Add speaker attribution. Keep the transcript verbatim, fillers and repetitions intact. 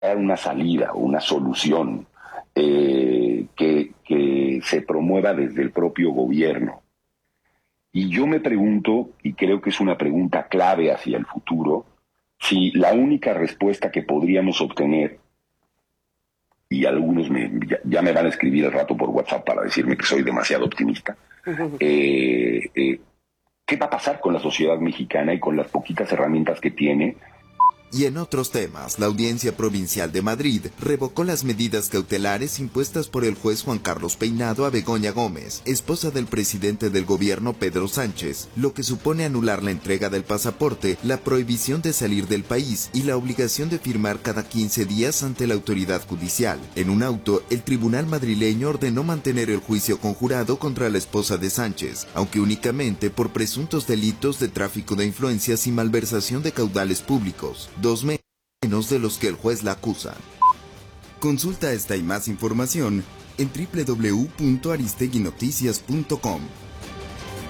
Speaker 1: una salida, una solución eh, que, que se promueva desde el propio gobierno. Y yo me pregunto, y creo que es una pregunta clave hacia el futuro, si la única respuesta que podríamos obtener, y algunos me, ya, ya me van a escribir al rato por WhatsApp para decirme que soy demasiado optimista, eh, eh, ¿qué va a pasar con la sociedad mexicana y con las poquitas herramientas que tiene?
Speaker 2: Y en otros temas, la Audiencia Provincial de Madrid revocó las medidas cautelares impuestas por el juez Juan Carlos Peinado a Begoña Gómez, esposa del presidente del gobierno Pedro Sánchez, lo que supone anular la entrega del pasaporte, la prohibición de salir del país y la obligación de firmar cada quince días ante la autoridad judicial. En un auto, el tribunal madrileño ordenó mantener el juicio conjurado contra la esposa de Sánchez, aunque únicamente por presuntos delitos de tráfico de influencias y malversación de caudales públicos, dos menos de los que el juez la acusa. Consulta esta y más información en doble u doble u doble u punto aristegui noticias punto com.